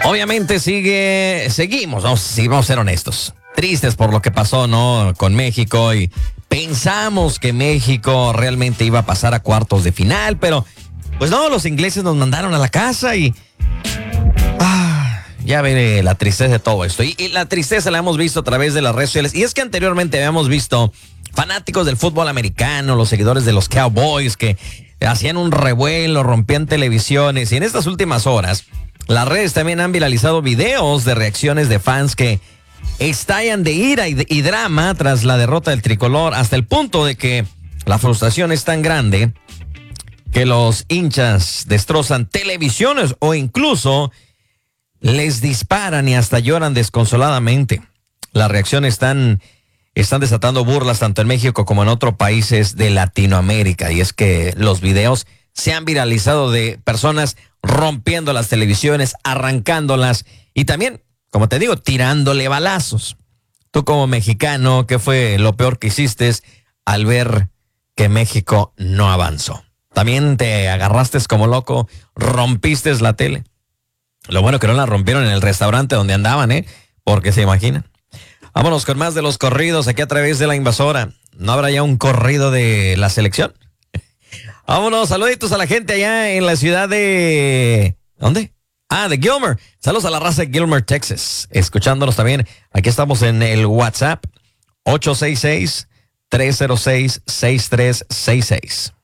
Obviamente seguimos, vamos a ser honestos, tristes por lo que pasó, ¿no? Con México, y pensamos que México realmente iba a pasar a cuartos de final, pero pues no, los ingleses nos mandaron a la casa y ya ve la tristeza de todo esto. Y la tristeza la hemos visto a través de las redes sociales. Y es que anteriormente habíamos visto fanáticos del fútbol americano, los seguidores de los Cowboys que hacían un revuelo, rompían televisiones. Y en estas últimas horas, las redes también han viralizado videos de reacciones de fans que estallan de ira y drama tras la derrota del tricolor, hasta el punto de que la frustración es tan grande que los hinchas destrozan televisiones o incluso les disparan y hasta lloran desconsoladamente. Las reacciones están desatando burlas tanto en México como en otros países de Latinoamérica. Y es que los videos se han viralizado de personas rompiendo las televisiones, arrancándolas y también, como te digo, tirándole balazos. Tú como mexicano, ¿qué fue lo peor que hiciste al ver que México no avanzó? También te agarraste como loco, rompiste la tele. Lo bueno que no la rompieron en el restaurante donde andaban, porque se imaginan. Vámonos con más de los corridos aquí a través de La Invasora. ¿No habrá ya un corrido de la selección? Vámonos, saluditos a la gente allá en la ciudad de... ¿Dónde? De Gilmer. Saludos a la raza de Gilmer, Texas. Escuchándonos también. Aquí estamos en el WhatsApp 866-306-6366.